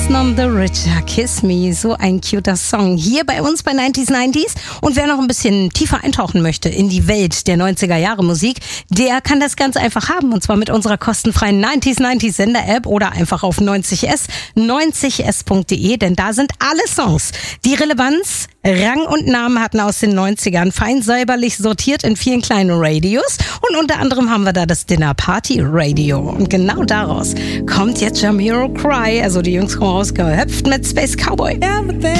None the Richer, Kiss Me, so ein cuter Song. Hier bei uns bei 90s. Und wer noch ein bisschen tiefer eintauchen möchte in die Welt der 90er Jahre Musik, der kann das ganz einfach haben. Und zwar mit unserer kostenfreien 90s Sender-App oder einfach auf 90s.de, denn da sind alle Songs, die Relevanz, Rang und Namen hatten aus den 90ern, fein säuberlich sortiert in vielen kleinen Radios. Und unter anderem haben wir da das Dinner Party Radio. Und genau daraus kommt jetzt Jamiroquai, also die Jungs kommen rausgehüpft mit Space Cowboy.